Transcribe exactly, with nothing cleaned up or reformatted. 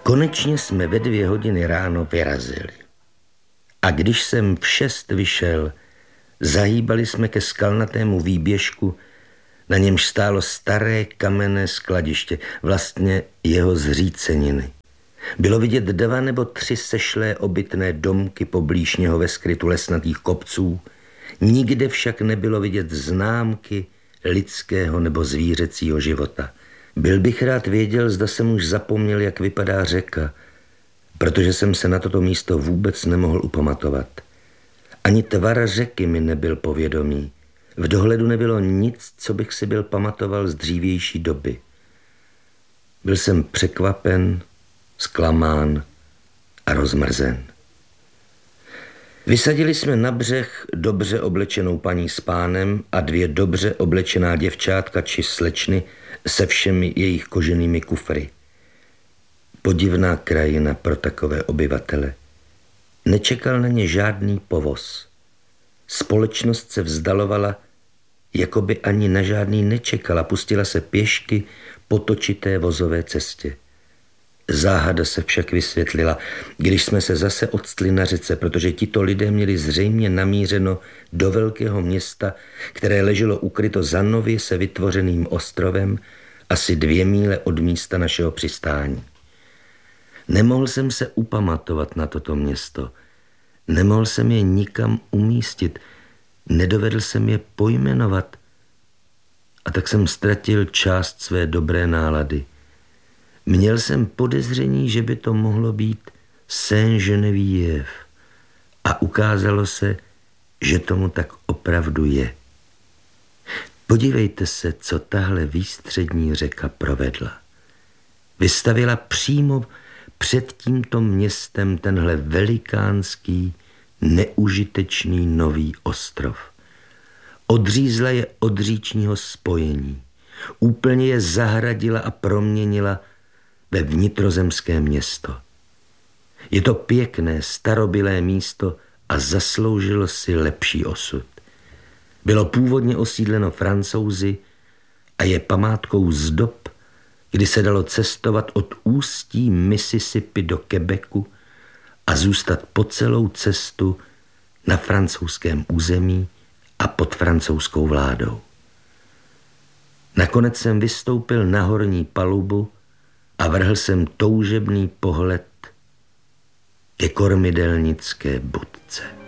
Konečně jsme ve dvě hodiny ráno vyrazili. A když jsem v šest vyšel, zahýbali jsme ke skalnatému výběžku, na němž stálo staré kamenné skladiště, vlastně jeho zříceniny. Bylo vidět dva nebo tři sešlé obytné domky poblíž něho ve skrytu lesnatých kopců, nikde však nebylo vidět známky lidského nebo zvířecího života. Byl bych rád věděl, zda jsem už zapomněl, jak vypadá řeka, protože jsem se na toto místo vůbec nemohl upamatovat. Ani tvar řeky mi nebyl povědomý. V dohledu nebylo nic, co bych si byl pamatoval z dřívější doby. Byl jsem překvapen, zklamán a rozmrzen. Vysadili jsme na břeh dobře oblečenou paní s pánem a dvě dobře oblečená děvčátka či slečny se všemi jejich koženými kufry. Podivná krajina pro takové obyvatele. Nečekal na ně žádný povoz. Společnost se vzdalovala, jako by ani na žádný nečekala, pustila se pěšky po točité vozové cestě. Záhada se však vysvětlila, když jsme se zase odstli na řece, protože tito lidé měli zřejmě namířeno do velkého města, které leželo ukryto za nově se vytvořeným ostrovem, asi dvě míle od místa našeho přistání. Nemohl jsem se upamatovat na toto město. Nemohl jsem je nikam umístit. Nedovedl jsem je pojmenovat. A tak jsem ztratil část své dobré nálady. Měl jsem podezření, že by to mohlo být Saint-Geneviève. A ukázalo se, že tomu tak opravdu je. Podívejte se, co tahle výstřední řeka provedla. Vystavila přímo před tímto městem tenhle velikánský, neužitečný nový ostrov. Odřízla je od říčního spojení. Úplně je zahradila a proměnila ve vnitrozemské město. Je to pěkné, starobylé místo a zasloužilo si lepší osud. Bylo původně osídleno Francouzi a je památkou z dob, kdy se dalo cestovat od ústí Mississippi do Quebecu a zůstat po celou cestu na francouzském území a pod francouzskou vládou. Nakonec jsem vystoupil na horní palubu a vrhl jsem toužebný pohled ke kormidelnické budce.